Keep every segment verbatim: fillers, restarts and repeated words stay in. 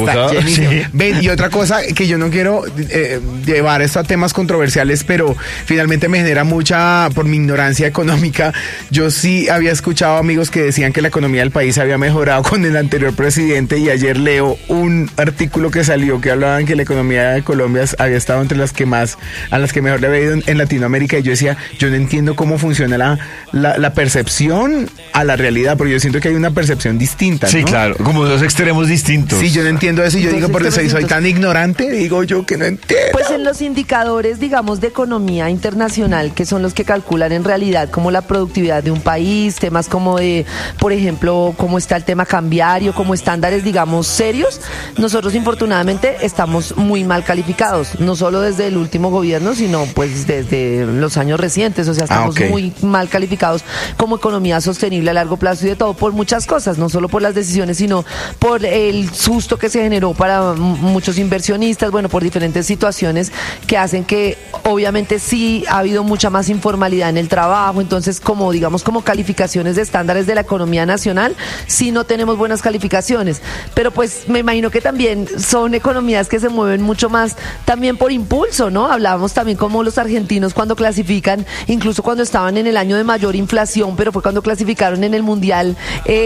está llenísimo. Sí. Ven, y otra cosa que yo no quiero eh, llevar esto a temas controversiales, pero finalmente me genera mucha, por mi ignorancia económica, yo sí había escuchado amigos que decían que la economía del país había mejorado con el anterior presidente, y ayer leo un artículo que salió que hablaban que la economía de Colombia había estado entre las que más, a las que mejor le había ido en, en Latinoamérica, y yo decía, yo no entiendo cómo funciona la, la, la percepción a la realidad, porque yo siento que hay una percepción distinta, ¿no? Sí, claro, como dos extremos distintos. Sí, yo no entiendo eso, y yo Dos digo, porque soy, soy distintos. tan ignorante, digo yo que no entiendo. Pues en los indicadores, digamos, de economía internacional, que son los que calculan en realidad como la productividad de un país, temas como de, por ejemplo, cómo está el tema cambiario, como estándares, digamos, serios, nosotros infortunadamente estamos muy mal calificados, no solo desde el último gobierno, sino pues desde los años recientes, o sea, estamos Ah, okay. muy mal calificados como economía sostenible a largo plazo y de todo, por muchas cosas, no solo por las decisiones, sino por el susto que se generó para m- muchos inversionistas, bueno, por diferentes situaciones que hacen que obviamente sí ha habido mucha más informalidad en el trabajo, entonces como digamos como calificaciones de estándares de la economía nacional, sí no tenemos buenas calificaciones, pero pues me imagino que también son economías que se mueven mucho más también por impulso, ¿no? Hablábamos también como los argentinos cuando clasifican, incluso cuando estaban en el año de mayor inflación, pero fue cuando clasificaron en el Mundial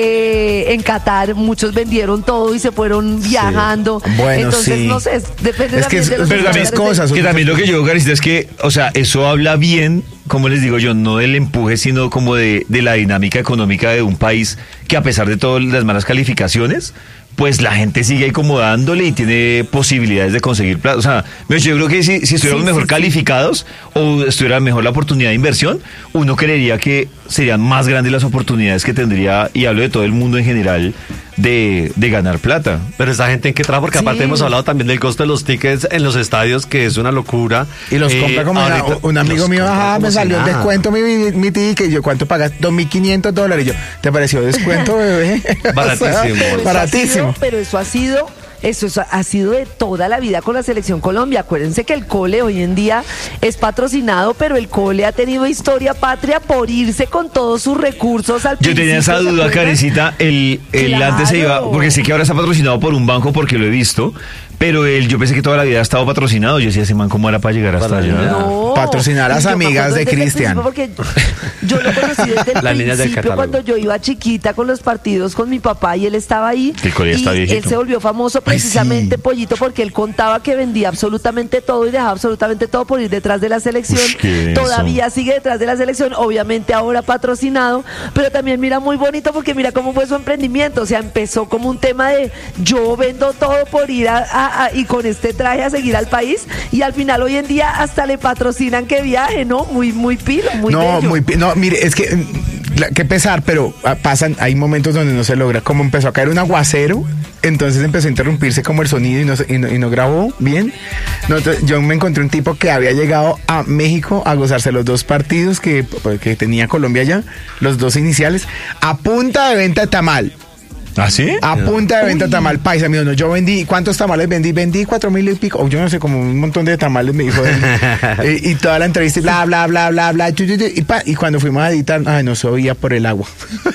eh, en Qatar, muchos vendieron todo y se fueron viajando. Bueno, entonces sí. no sé, es- depende Es que también es- de los Pero también estándares cosas, de- Que también lo que yo, Karencita, es que, o sea, eso habla bien, como les digo yo, no del empuje, sino como de, de la dinámica económica de un país que, a pesar de todas las malas calificaciones, pues la gente sigue ahí como dándole y tiene posibilidades de conseguir plata. O sea, yo creo que si, si estuviéramos Sí, mejor sí, sí. calificados o estuviera mejor la oportunidad de inversión, uno creería que serían más grandes las oportunidades que tendría, y hablo de todo el mundo en general, de, de ganar plata. Pero esa gente en qué trabaja, porque Sí. aparte hemos hablado también del costo de los tickets en los estadios, que es una locura. Y los Eh, compra como una- ahorita un amigo los mío, compra ajá, como me si salió el nada. descuento mi, mi, mi ticket, y yo, ¿cuánto pagas? dos mil quinientos dólares, y yo, ¿te pareció descuento, bebé? Baratísimo. Pero eso ha Baratísimo. sido- pero eso ha sido, eso, eso ha sido de toda la vida con la Selección Colombia. Acuérdense que el Cole hoy en día es patrocinado, pero el Cole ha tenido historia patria por irse con todos sus recursos al Yo tenía esa principio, ¿se duda, acuerdan? Karencita, el, el Claro. antes se iba, porque sé que ahora está patrocinado por un banco porque lo he visto, pero él, yo pensé que toda la vida ha estado patrocinado. Yo decía, ese man, ¿cómo era para llegar hasta Para allá? llegar. No, Patrocinar a las y yo me amigas acuerdo de desde el Cristian. principio, Porque yo lo conocí desde el Las niñas del principio catálogo. cuando yo iba chiquita con los partidos con mi papá y él estaba ahí. El Cole y está viejito. él se volvió famoso Ay, precisamente, sí. Pollito, porque él contaba que vendía absolutamente todo y dejaba absolutamente todo por ir detrás de la selección. Ush, qué denso. Todavía sigue detrás de la selección, obviamente ahora patrocinado, pero también mira muy bonito porque mira cómo fue su emprendimiento. O sea, empezó como un tema de yo vendo todo por ir a, a- a- y con este traje a seguir al país, y al final hoy en día hasta le patrocinan que viaje, ¿no? Muy, muy pilo, muy no, bello. muy, pi- no, mire, es que, mm, la- qué pesar, pero ah, pasan, hay momentos donde no se logra. Como empezó a caer un aguacero, entonces empezó a interrumpirse como el sonido y no, se- y no, y no grabó bien. No, entonces, yo me encontré un tipo que había llegado a México a gozarse los dos partidos que, que tenía Colombia ya, los dos iniciales, a punta de venta de tamal. ¿Ah, sí? A punta de venta de tamal paisa, mío, no, yo vendí, ¿cuántos tamales vendí? Vendí cuatro mil y pico, o yo no sé, como un montón de tamales me dijo. eh, y toda la entrevista, y bla, bla, bla, bla, bla, chu, chu, chu, y, pa, y cuando fuimos a editar, ay, no se oía por el agua.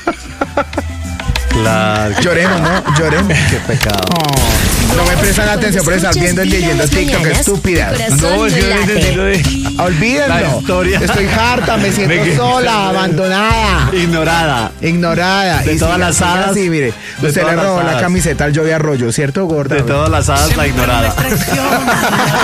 Claro. Lloremos, ¿no? Lloremos. Qué pecado. Oh, no me prestan atención por estar viendo y leyendo TikTok, estúpidas. No, es que no entendí lo de... Olvídenlo. La historia. Estoy harta, me siento Me quedé- sola, abandonada, Ignorada. ignorada. De Y todas siga- las siga hadas, así, mire, de usted le todas las robó la hadas. camiseta al Joey Arroyo, ¿cierto, gorda? De todas las hadas, la ignorada.